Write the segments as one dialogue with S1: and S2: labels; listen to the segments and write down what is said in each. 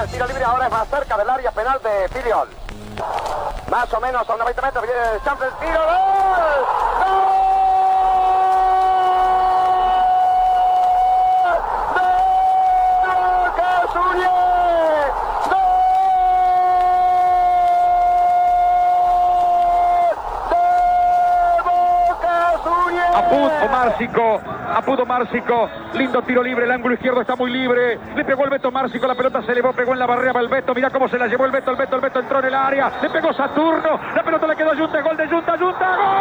S1: el tiro libre ahora es más cerca del área penal de Filiol. Más o menos a unos 20 metros viene el chance del tiro. ¡Gol! ¡Gol!
S2: Apudo Márcico, lindo tiro libre, el ángulo izquierdo está muy libre, le pegó el Beto Márcico, la pelota se elevó, pegó en la barrera para el Beto, mirá cómo se la llevó el Beto entró en el área, le pegó Saturno, la pelota le quedó a Yunta, gol de Yunta, ¡gol!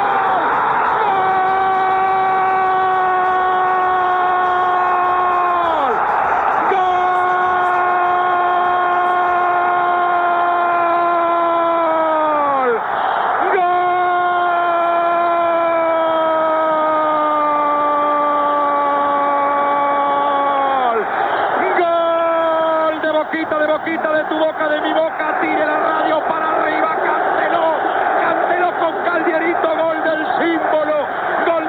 S2: De tu boca, de mi boca, tire la radio para arriba, cántelo con Caldierito, gol del símbolo, gol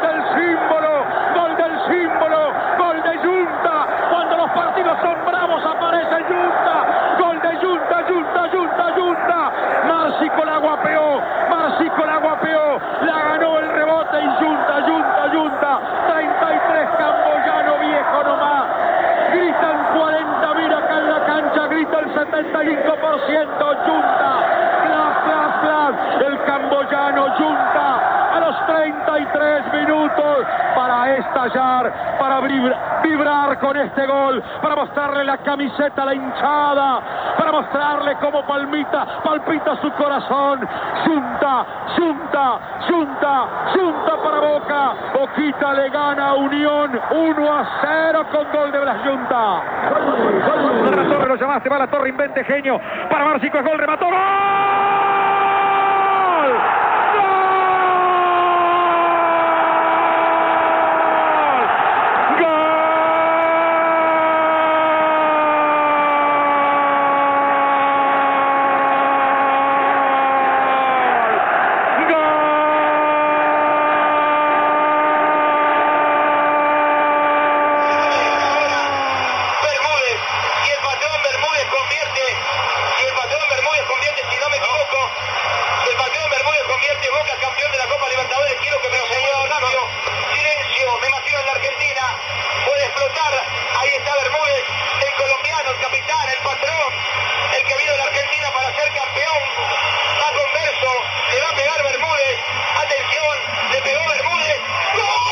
S2: de Yunta, cuando los partidos son bravos aparece Yunta, gol de Yunta, Márcico la guapeó, la ganó el rebote y Yunta, 33 Camboyano viejo nomás, gritan 40, mira acá en la cancha, grita el 75%, Yunta, el camboyano Yunta, a los 33 minutos, para estallar, para vibrar con este gol, para mostrarle la camiseta a la hinchada, para mostrarle cómo palpita su corazón, Yunta para Boca, Boquita le gana a Unión 1-0 con gol de Blas Yunta. La Torre lo llamaste, va la Torre, invente genio, para Márcico es gol, remató, ¡gol!
S3: Puede explotar